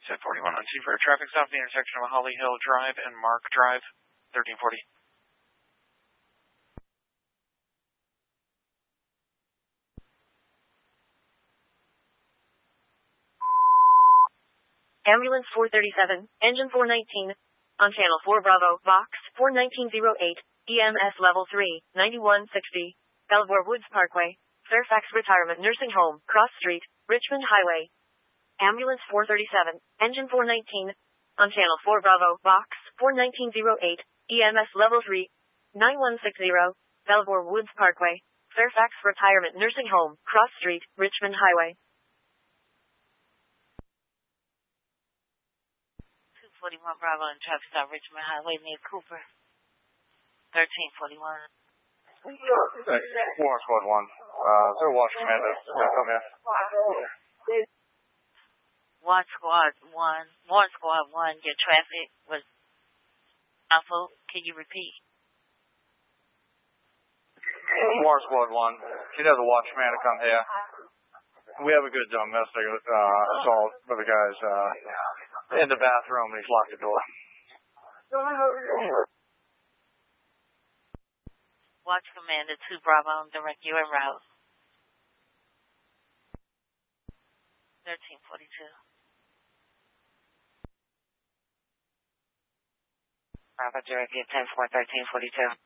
1041 on T for a traffic stop at the intersection of Holly Hill Drive and Mark Drive, 1340. Ambulance 437, engine 419, on channel 4 Bravo, box 41908, EMS level 3, 9160, Belvoir Woods Parkway, Fairfax Retirement Nursing Home, Cross Street, Richmond Highway. Ambulance 437, engine 419, on channel 4 Bravo, box 41908, EMS level 3, 9160, Belvoir Woods Parkway, Fairfax Retirement Nursing Home, Cross Street, Richmond Highway. 41 Bravo and traffic stop Richmond Highway near Cooper. 1341. Warren Squad 1. Is there a watch commander? Come here. Warren Squad 1, your traffic was awful. Can you repeat? Warren Squad 1. She'd have the watch commander come here. We have a good domestic assault with the guys in the bathroom and he's locked the door. Watch Commander 2 Bravo, direct you en route. 1342. Bravo, direct you 10-4, 1342.